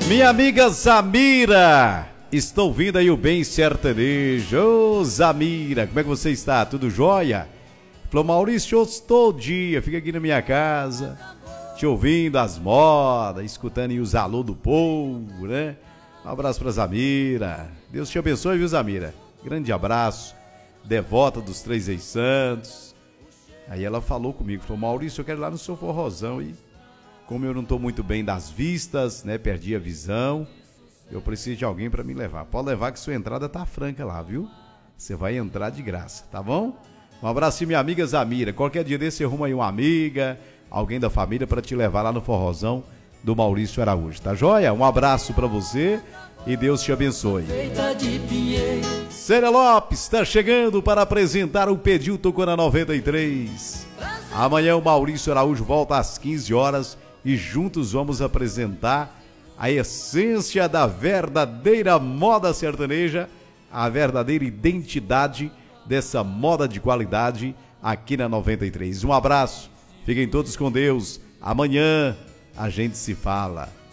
Minha amiga Zamira, estou ouvindo aí o Bem Sertanejo. Ô Zamira, como é que você está? Tudo jóia? Falou, Maurício, eu estou dia, fica aqui na minha casa, te ouvindo as modas, escutando aí os alô do povo, né? Um abraço pra Zamira. Deus te abençoe, viu, Zamira? Grande abraço, devota dos Três Reis Santos. Aí ela falou comigo, falou, Maurício, eu quero ir lá no seu forrozão e como eu não estou muito bem das vistas, né, perdi a visão, eu preciso de alguém para me levar. Pode levar que sua entrada tá franca lá, viu? Você vai entrar de graça, tá bom? Um abraço, minha amiga Zamira. Qualquer dia desse você arruma aí uma amiga, alguém da família para te levar lá no forrozão do Maurício Araújo, tá joia? Um abraço para você e Deus te abençoe. Célia Lopes está chegando para apresentar o Pediu Tocou na 93. Amanhã o Maurício Araújo volta às 15 horas e juntos vamos apresentar a essência da verdadeira moda sertaneja, a verdadeira identidade dessa moda de qualidade aqui na 93. Um abraço, fiquem todos com Deus. Amanhã a gente se fala.